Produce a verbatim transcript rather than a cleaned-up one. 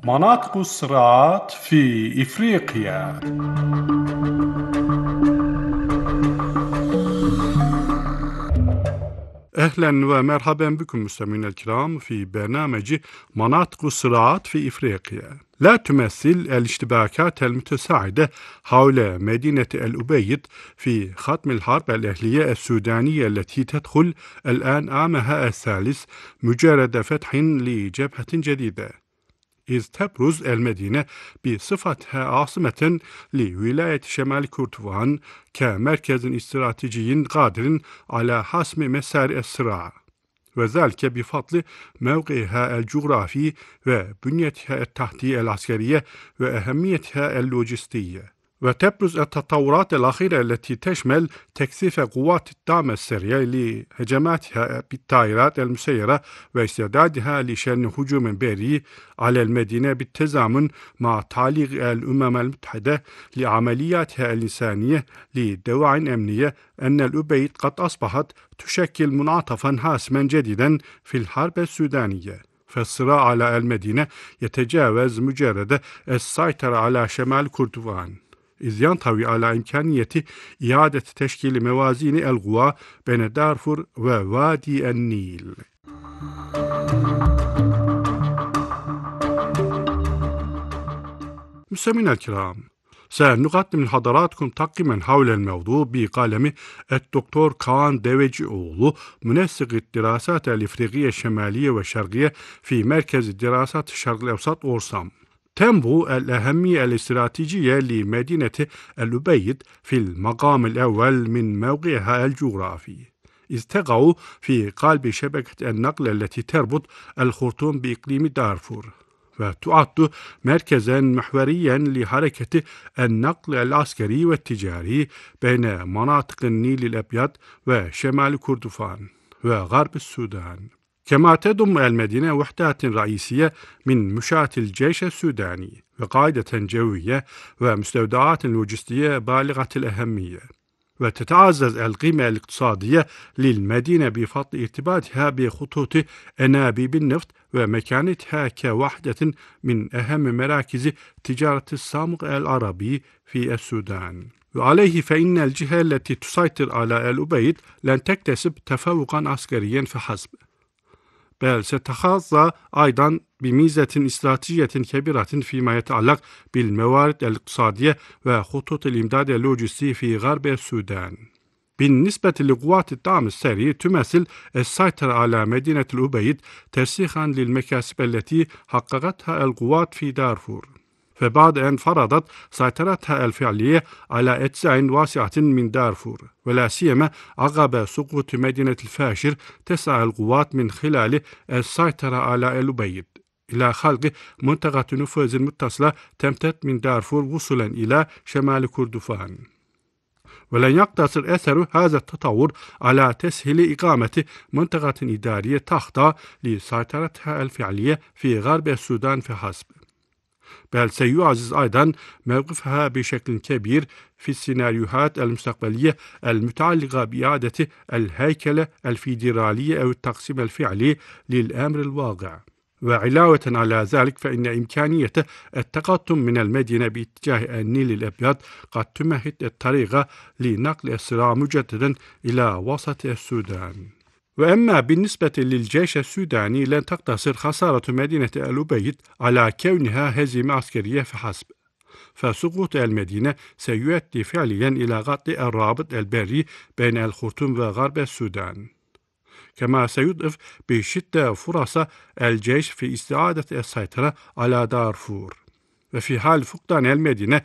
مناطق الصراعات في إفريقيا. أهلا ومرحبا بكم مستمعينا الكرام في برنامج مناطق الصراعات في إفريقيا. لا تمثل الاشتباكات المتساعدة حول مدينة الأبيض في ختم الحرب الأهلية السودانية التي تدخل الآن عامها الثالث مجرد فتح لجبهة جديدة، إذ تبرز المدينة بصفتها عاصمة لولاية شمال كردفان كمركز استراتيجي قادر على حسم مسار الصراع، وذلك بفضل موقعها الجغرافي وبنيتها التحتية العسكرية وأهميتها اللوجستية. وتبرز التطورات الأخيرة التي تشمل تكثيف قوات الدعم السريع لهجماتها بالطائرات المسيرة واستعدادها لشن هجوم بري على المدينة بالتزامن مع تعليق الأمم المتحدة لعملياتها الإنسانية لدواعٍ أمنية أن الأبيض قد أصبحت تشكل منعطفا حاسما جديدا في الحرب السودانية. فالصراع على المدينة يتجاوز مجرد السيطرة على شمال كردفان، إذ ينطوي على إمكانية إعادة تشكيل موازين القوى بين دارفور ووادي النيل. مستمعينا الكرام، سنقدم لحضراتكم تقييما حول الموضوع بقلم الدكتور كان ديفيج أولو، منسق الدراسات الإفريقية الشمالية والشرقية في مركز الدراسات الشرق الأوسط أورسام. تنبو الأهمية الاستراتيجية لمدينة الأبيض في المقام الأول من موقعها الجغرافي، إذ تقع في قلب شبكة النقل التي تربط الخرطوم بإقليم دارفور، وتعد مركزا محوريا لحركة النقل العسكري والتجاري بين مناطق النيل الأبيض وشمال كردفان وغرب السودان. كما تضم المدينة وحدات رئيسية من مشاة الجيش السوداني وقاعدة جوية ومستودعات لوجستية بالغة الأهمية. وتتعزز القيمة الاقتصادية للمدينة بفضل ارتباطها بخطوط أنابيب النفط ومكانتها كوحدة من أهم مراكز تجارة السمغ العربي في السودان. وعليه فإن الجهة التي تسيطر على الأبيض لن تكتسب تفوقا عسكريا فحسب، بل ستحظى أيضا بميزة استراتيجية كبيرة فيما يتعلق بالموارد الاقتصادية وخطوط الإمداد اللوجستي في غرب السودان. بالنسبة لقوات الدعم السري، تمثل السيطرة على مدينة الأبيض ترسيخا للمكاسب التي حققتها القوات في دارفور، فبعد أن فرضت سيطرتها الفعلية على أجزاء واسعة من دارفور، ولا سيما عقب سقوط مدينة الفاشر، تسعى القوات من خلال السيطرة على الأبيض إلى خلق منطقة نفوذ متصلة تمتد من دارفور وصولا إلى شمال كردفان. ولن يقتصر أثر هذا التطور على تسهيل إقامة منطقة إدارية تخضع لسيطرتها الفعلية في غرب السودان فحسب، بل سيعزز أيضا موقفها بشكل كبير في السيناريوهات المستقبلية المتعلقة بإعادة الهيكلة الفيدرالية أو التقسيم الفعلي للأمر الواقع. وعلاوة على ذلك، فإن إمكانية التقدم من المدينة باتجاه النيل الأبيض قد تمهد الطريق لنقل الصراع مجددا إلى وسط السودان. وأما بالنسبة للجيش السوداني، لن تقتصر خسارة مدينة الأبيض على كونها هزيمة عسكرية فحسب، فسقوط المدينة سيؤدي فعليا إلى قطع الرابط البري بين الخرطوم وغرب السودان، كما سيضعف بشدة فرص الجيش في استعادة السيطرة على دارفور. وفي حال فقدان المدينة